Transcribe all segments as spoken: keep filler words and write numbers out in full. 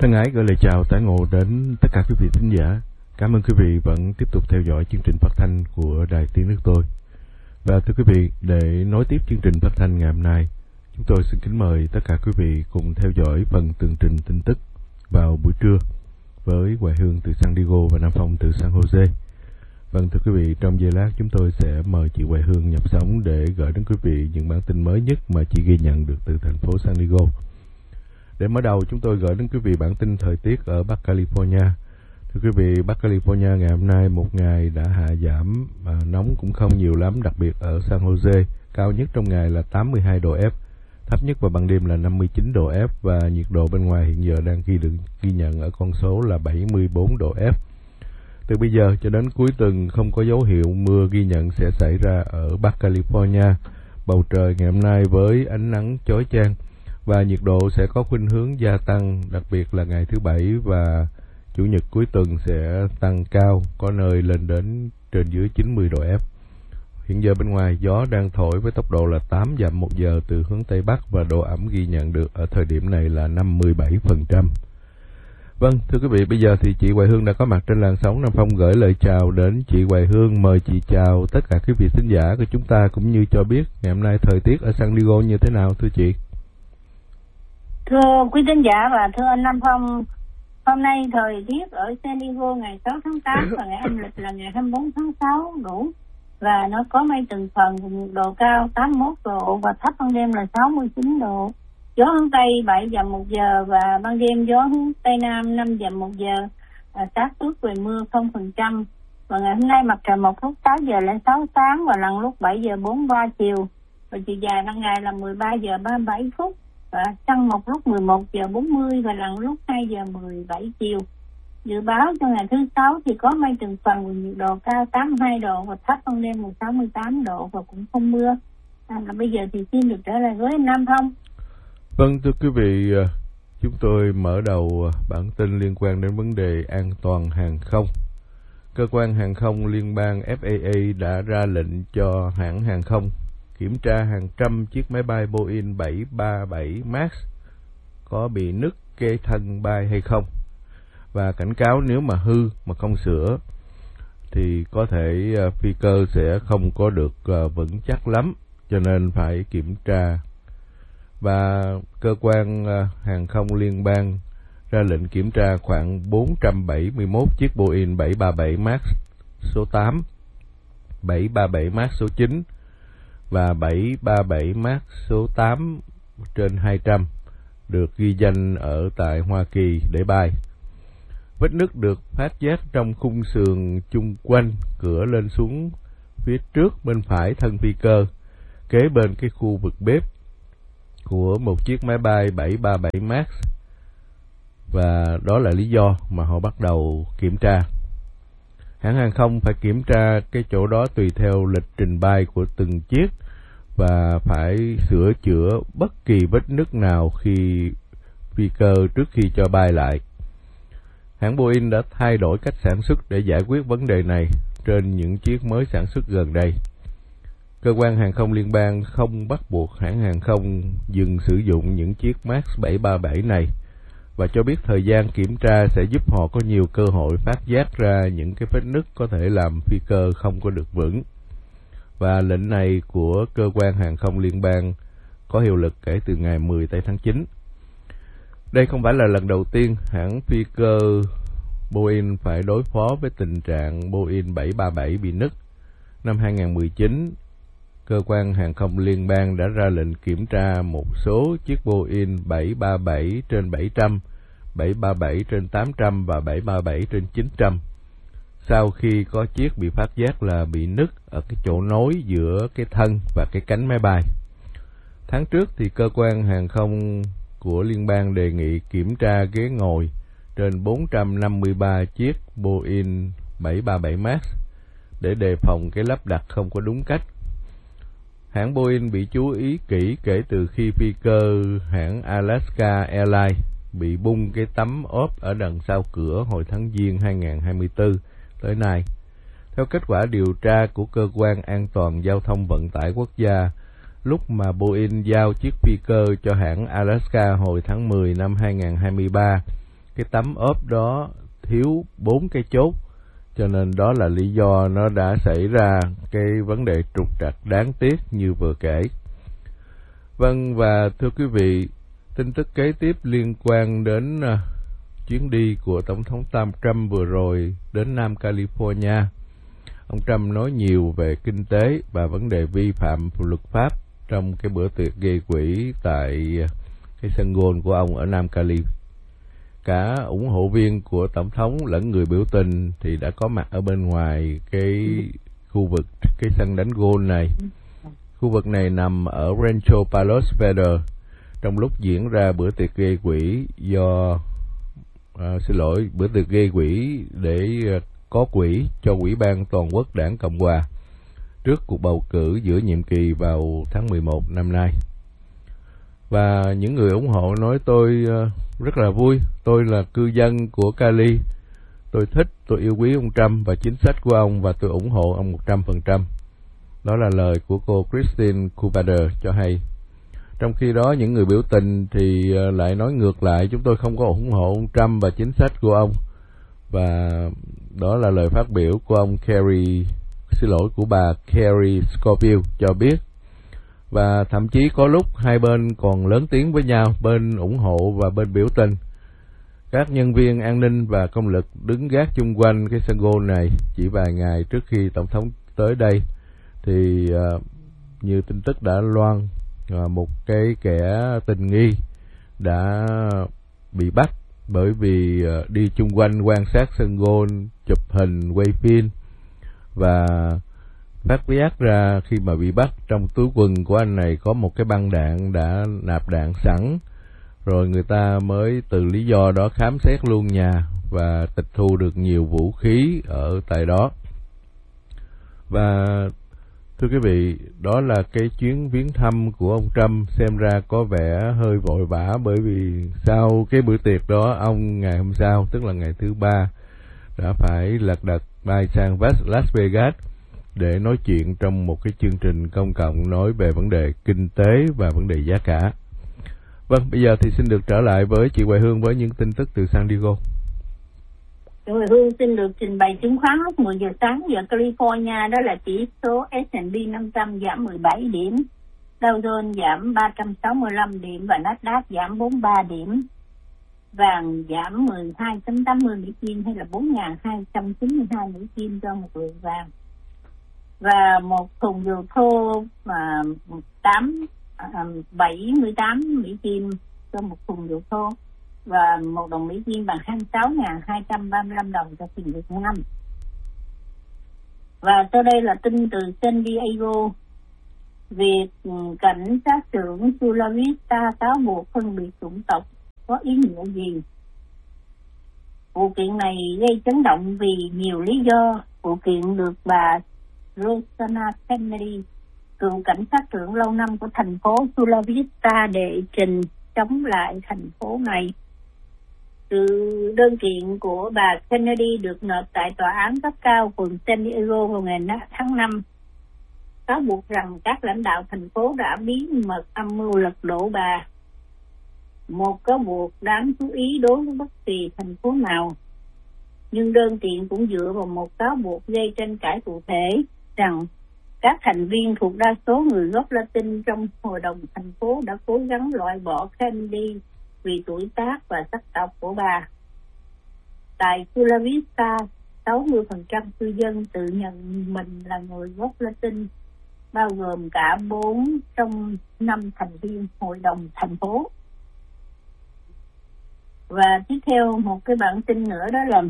Thân ái gửi lời chào tái ngộ đến tất cả quý vị thính giả. Cảm ơn quý vị vẫn tiếp tục theo dõi chương trình phát thanh của Đài Tiếng Nước Tôi. Và thưa quý vị, để nối tiếp chương trình phát thanh ngày hôm nay, chúng tôi xin kính mời tất cả quý vị cùng theo dõi phần tường trình tin tức vào buổi trưa với Hoài Hương từ San Diego và Nam Phong từ San Jose. Vâng, thưa quý vị, trong giây lát chúng tôi sẽ mời chị Hoài Hương nhập sóng để gửi đến quý vị những bản tin mới nhất mà chị ghi nhận được từ thành phố San Diego. Để mở đầu, chúng tôi gửi đến quý vị bản tin thời tiết ở Bắc California. Thưa quý vị, Bắc California ngày hôm nay một ngày đã hạ giảm, mà nóng cũng không nhiều lắm, đặc biệt ở San Jose, cao nhất trong ngày là tám mươi hai độ F, thấp nhất vào ban đêm là năm mươi chín độ F và nhiệt độ bên ngoài hiện giờ đang ghi được ghi nhận ở con số là bảy mươi bốn độ F. Từ bây giờ cho đến cuối tuần không có dấu hiệu mưa ghi nhận sẽ xảy ra ở Bắc California. Bầu trời ngày hôm nay với ánh nắng chói chang và nhiệt độ sẽ có khuynh hướng gia tăng, đặc biệt là ngày thứ Bảy và Chủ nhật cuối tuần sẽ tăng cao, có nơi lên đến trên dưới chín mươi độ F. Hiện giờ bên ngoài gió đang thổi với tốc độ là tám dặm một giờ từ hướng Tây Bắc và độ ẩm ghi nhận được ở thời điểm này là năm mươi bảy phần trăm. Vâng, thưa quý vị, bây giờ thì chị Hoài Hương đã có mặt trên làn sóng. Nam Phong gửi lời chào đến chị Hoài Hương. Mời chị chào tất cả quý vị thính giả của chúng ta cũng như cho biết ngày hôm nay thời tiết ở San Diego như thế nào thưa chị? Thưa quý thính giả và thưa anh Nam Phong, hôm nay thời tiết ở San Diego ngày sáu tháng tám và ngày âm lịch là ngày hai mươi bốn tháng sáu đủ và nó có mây từng phần, nhiệt độ cao tám mươi mốt độ và thấp ban đêm là sáu mươi chín độ. Gió hướng Tây bảy dặm một giờ và ban đêm gió hướng Tây Nam năm dặm một giờ, à, xác suất về mưa không phần trăm. Và ngày hôm nay mặt trời mọc lúc sáu giờ lên sáu sáng và lặn lúc bảy giờ bốn mươi ba chiều. Và chiều dài ban ngày là mười ba giờ ba mươi bảy phút. Và trăng mọc lúc mười một giờ bốn mươi và lặn lúc hai giờ mười bảy chiều. Dự báo cho ngày thứ sáu thì có mây từng phần và nhiệt độ cao tám mươi hai độ và thấp ban đêm là sáu mươi tám độ và cũng không mưa. À, bây giờ thì xin được trở lại với Nam Phong. Vâng, thưa quý vị, chúng tôi mở đầu bản tin liên quan đến vấn đề an toàn hàng không. Cơ quan hàng không liên bang F A A đã ra lệnh cho hãng hàng không kiểm tra hàng trăm chiếc máy bay Boeing bảy ba bảy Max có bị nứt cây thân bay hay không, và cảnh cáo nếu mà hư mà không sửa thì có thể phi cơ sẽ không có được vững chắc lắm, cho nên phải kiểm tra. Và cơ quan hàng không liên bang ra lệnh kiểm tra khoảng bốn trăm bảy mươi mốt chiếc Boeing bảy ba bảy Max số tám, bảy ba bảy Max số chín và bảy ba bảy Max số tám trên hai trăm được ghi danh ở tại Hoa Kỳ để bay. Vết nứt được phát giác trong khung sườn chung quanh cửa lên xuống phía trước bên phải thân phi cơ, kế bên cái khu vực bếp của một chiếc máy bay bảy ba bảy Max, và đó là lý do mà họ bắt đầu kiểm tra. Hãng hàng không phải kiểm tra cái chỗ đó tùy theo lịch trình bay của từng chiếc và phải sửa chữa bất kỳ vết nứt nào khi phi cơ trước khi cho bay lại. Hãng Boeing đã thay đổi cách sản xuất để giải quyết vấn đề này trên những chiếc mới sản xuất gần đây. Cơ quan hàng không liên bang không bắt buộc hãng hàng không dừng sử dụng những chiếc Max bảy ba bảy này và cho biết thời gian kiểm tra sẽ giúp họ có nhiều cơ hội phát giác ra những cái vết nứt có thể làm phi cơ không có được vững. Và lệnh này của cơ quan hàng không liên bang có hiệu lực kể từ ngày mười tây tháng chín. Đây không phải là lần đầu tiên hãng phi cơ Boeing phải đối phó với tình trạng Boeing bảy ba bảy bị nứt. Năm hai không một chín, cơ quan hàng không liên bang đã ra lệnh kiểm tra một số chiếc Boeing bảy ba bảy trên bảy trăm, bảy ba bảy trên tám trăm và bảy ba bảy trên chín trăm. Sau khi có chiếc bị phát giác là bị nứt ở cái chỗ nối giữa cái thân và cái cánh máy bay. Tháng trước thì cơ quan hàng không của liên bang đề nghị kiểm tra ghế ngồi trên bốn trăm năm mươi ba chiếc Boeing bảy ba bảy Max để đề phòng cái lắp đặt không có đúng cách. Hãng Boeing bị chú ý kỹ kể từ khi phi cơ hãng Alaska Airlines bị bung cái tấm ốp ở đằng sau cửa hồi tháng Giêng hai không hai tư tới nay. Theo kết quả điều tra của Cơ quan An toàn Giao thông Vận tải Quốc gia, lúc mà Boeing giao chiếc phi cơ cho hãng Alaska hồi tháng mười năm hai không hai ba, cái tấm ốp đó thiếu bốn cái chốt, cho nên đó là lý do nó đã xảy ra cái vấn đề trục trặc đáng tiếc như vừa kể. Vâng, và thưa quý vị, tin tức kế tiếp liên quan đến uh, chuyến đi của Tổng thống Trump vừa rồi đến Nam California. Ông Trump nói nhiều về kinh tế và vấn đề vi phạm luật pháp trong cái bữa tiệc gây quỹ tại cái sân golf của ông ở Nam Cali. Cả ủng hộ viên của Tổng thống lẫn người biểu tình thì đã có mặt ở bên ngoài cái khu vực, cái sân đánh golf này. Khu vực này nằm ở Rancho Palos Verdes trong lúc diễn ra bữa tiệc gây quỹ do à, xin lỗi bữa tiệc gây quỹ để uh, có quỹ cho Ủy ban Toàn quốc Đảng Cộng hòa trước cuộc bầu cử giữa nhiệm kỳ vào tháng mười một năm nay. Và những người ủng hộ nói tôi uh, rất là vui, tôi là cư dân của Cali, tôi thích, tôi yêu quý ông Trump và chính sách của ông và tôi ủng hộ ông một trăm phần trăm. Đó là lời của cô Christine Cubader cho hay. Trong khi đó, những người biểu tình thì lại nói ngược lại, chúng tôi không có ủng hộ ông Trump và chính sách của ông. Và đó là lời phát biểu của ông Kerry, xin lỗi, của bà Kerry Scofield cho biết. Và thậm chí có lúc hai bên còn lớn tiếng với nhau, bên ủng hộ và bên biểu tình. Các nhân viên an ninh và công lực đứng gác chung quanh cái sân golf này chỉ vài ngày trước khi Tổng thống tới đây. Thì uh, như tin tức đã loan, uh, một cái kẻ tình nghi đã bị bắt bởi vì uh, đi chung quanh quan sát sân golf, chụp hình, quay phim và phát giác ra khi mà bị bắt trong túi quần của anh này có một cái băng đạn đã nạp đạn sẵn, rồi người ta mới từ lý do đó khám xét luôn nhà và tịch thu được nhiều vũ khí ở tại đó. Và thưa quý vị, đó là cái chuyến viếng thăm của ông Trump xem ra có vẻ hơi vội vã, bởi vì sau cái bữa tiệc đó, ông ngày hôm sau, tức là ngày thứ ba, đã phải lật đật bay sang Las Vegas để nói chuyện trong một cái chương trình công cộng nói về vấn đề kinh tế và vấn đề giá cả. Vâng, bây giờ thì xin được trở lại với chị Hoài Hương với những tin tức từ San Diego. Chị Hoài Hương xin được trình bày chứng khoán lúc mười giờ sáng giờ California, đó là chỉ số S and P năm trăm giảm mười bảy điểm, Dow Jones giảm ba trăm sáu mươi lăm điểm và Nasdaq giảm bốn mươi ba điểm. Vàng giảm mười hai phẩy tám mươi Mỹ Kim hay là bốn nghìn hai trăm chín mươi hai Mỹ Kim cho một lượng vàng. Và một thùng dầu thô mà tám bảy mươi tám Mỹ Kim cho một thùng dầu thô, và một đồng Mỹ Kim bằng hai mươi sáu nghìn hai trăm ba mươi lăm đồng cho tiền Việt Nam. Và sau đây là tin từ San Diego. Việc cảnh sát trưởng Chula Vista cáo buộc phân biệt chủng tộc có ý nghĩa gì? Vụ kiện này gây chấn động vì nhiều lý do. Vụ kiện được bà Rosanna Kennedy, cựu cảnh sát trưởng lâu năm của thành phố Chula Vista, đệ trình chống lại thành phố này. Từ đơn kiện của bà Kennedy được nộp tại tòa án cấp cao quận San Diego vào ngày tháng năm, cáo buộc rằng các lãnh đạo thành phố đã bí mật âm mưu lật đổ bà. Một cáo buộc đáng chú ý đối với bất kỳ thành phố nào. Nhưng đơn kiện cũng dựa vào một cáo buộc gây tranh cãi cụ thể rằng các thành viên thuộc đa số người gốc Latin trong hội đồng thành phố đã cố gắng loại bỏ Kennedy vì tuổi tác và sắc tộc của bà. Tại Chula Vista, sáu mươi phần trăm cư dân tự nhận mình là người gốc Latin, bao gồm cả bốn trong năm thành viên hội đồng thành phố. Và tiếp theo một cái bản tin nữa, đó là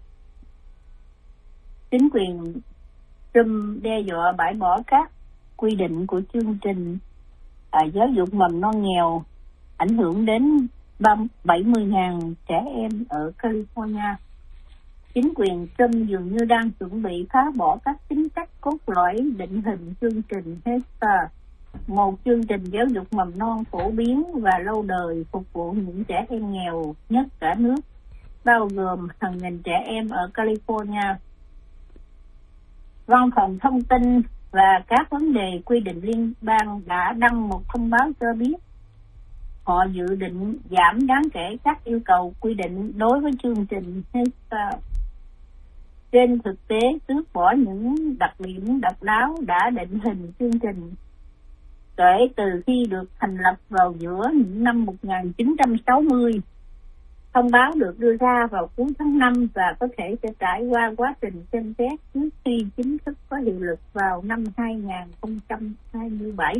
chính quyền Trump đe dọa bãi bỏ các quy định của chương trình à, giáo dục mầm non nghèo ảnh hưởng đến bảy mươi nghìn trẻ em ở California. Chính quyền Trump dường như đang chuẩn bị phá bỏ các chính sách cốt lõi định hình chương trình Head Start, một chương trình giáo dục mầm non phổ biến và lâu đời phục vụ những trẻ em nghèo nhất cả nước, bao gồm hàng nghìn trẻ em ở California. Văn phòng thông tin và các vấn đề quy định liên bang đã đăng một thông báo cho biết họ dự định giảm đáng kể các yêu cầu quy định đối với chương trình HeadStart. Trên thực tế, tước bỏ những đặc điểm độc đáo đã định hình chương trình kể từ khi được thành lập vào giữa những năm một nghìn chín trăm sáu mươi. Thông báo được đưa ra vào cuối tháng năm và có thể sẽ trải qua quá trình xem xét trước khi chính thức có hiệu lực vào năm hai nghìn không trăm hai mươi bảy.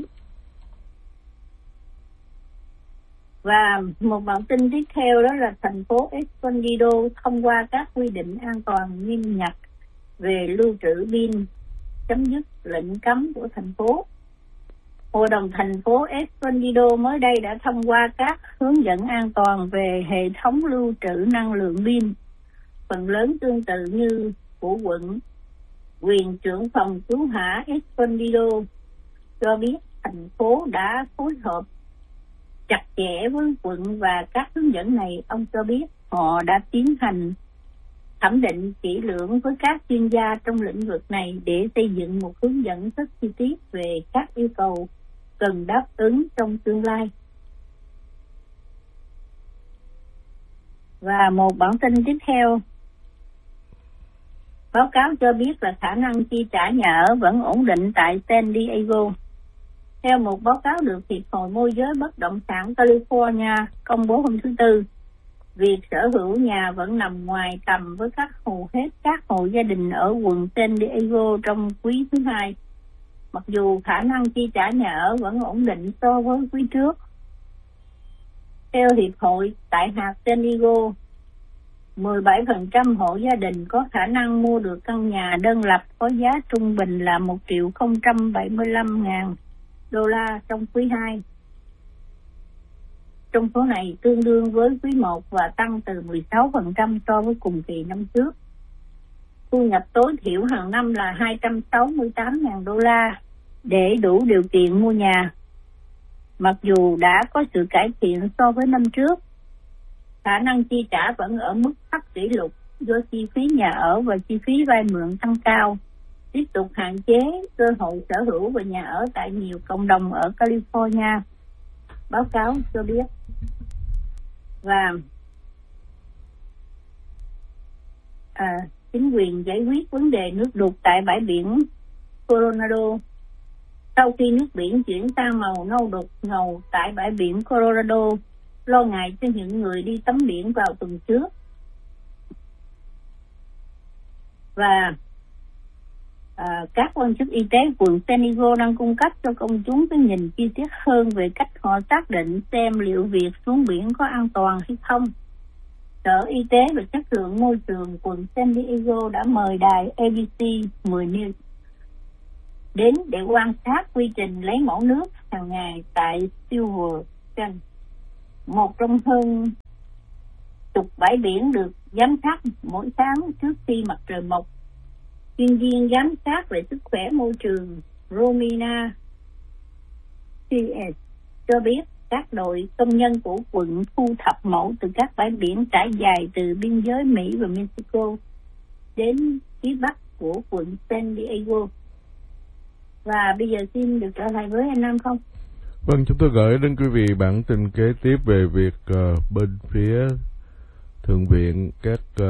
Và một bản tin tiếp theo đó là thành phố Escondido thông qua các quy định an toàn nghiêm ngặt về lưu trữ pin, chấm dứt lệnh cấm của thành phố. Hội đồng thành phố Escondido mới đây đã thông qua các hướng dẫn an toàn về hệ thống lưu trữ năng lượng pin, phần lớn tương tự như của quận. Quyền trưởng phòng cứu hỏa Escondido cho biết thành phố đã phối hợp chặt chẽ với quận và các hướng dẫn này. Ông cho biết họ đã tiến hành thẩm định kỹ lưỡng với các chuyên gia trong lĩnh vực này để xây dựng một hướng dẫn rất chi tiết về các yêu cầu cần đáp ứng trong tương lai. Và một bản tin tiếp theo, báo cáo cho biết là khả năng chi trả nhà ở vẫn ổn định tại San Diego. Theo một báo cáo được Hiệp hội Môi giới Bất động sản California công bố hôm thứ Tư, việc sở hữu nhà vẫn nằm ngoài tầm với các hầu hết các hộ gia đình ở quận San Diego trong quý thứ hai, mặc dù khả năng chi trả nhà ở vẫn ổn định so với quý trước. Theo Hiệp hội, tại hạt San Diego, mười bảy phần trăm hộ gia đình có khả năng mua được căn nhà đơn lập có giá trung bình là một triệu không trăm bảy mươi lăm ngàn đô la trong quý hai. Trong số này tương đương với quý một và tăng từ mười sáu phần trăm so với cùng kỳ năm trước. Thu nhập tối thiểu hàng năm là hai trăm sáu mươi tám ngàn đô la để đủ điều kiện mua nhà. Mặc dù đã có sự cải thiện so với năm trước, khả năng chi trả vẫn ở mức thấp kỷ lục do chi phí nhà ở và chi phí vay mượn tăng cao, tiếp tục hạn chế cơ hội sở hữu và nhà ở tại nhiều cộng đồng ở California, báo cáo cho biết. Và à, chính quyền giải quyết vấn đề nước đục tại bãi biển Coronado. Sau khi nước biển chuyển sang màu nâu đục ngầu tại bãi biển Colorado, lo ngại cho những người đi tắm biển vào tuần trước. Và à, các quan chức y tế quận San Diego đang cung cấp cho công chúng cái nhìn chi tiết hơn về cách họ xác định xem liệu việc xuống biển có an toàn hay không. Sở Y tế và Chất lượng Môi trường quận San Diego đã mời đài A B C mười News đến để quan sát quy trình lấy mẫu nước hàng ngày tại Silver Sun, một trong hơn chục bãi biển được giám sát mỗi sáng trước khi mặt trời mọc. Chuyên viên giám sát về sức khỏe môi trường Romina C S cho biết các đội công nhân của quận thu thập mẫu từ các bãi biển trải dài từ biên giới Mỹ và Mexico đến phía bắc của quận San Diego. Và bây giờ xin được trở lại với anh Nam không? Vâng, chúng tôi gửi đến quý vị bản tin kế tiếp về việc uh, bên phía Thượng viện các uh,